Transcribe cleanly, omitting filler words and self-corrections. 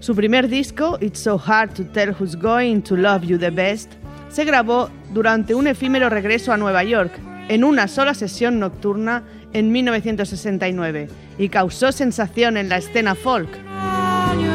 Su primer disco, It's So Hard to Tell Who's Going to Love You the Best, se grabó durante un efímero regreso a Nueva York, en una sola sesión nocturna en 1969, y causó sensación en la escena folk.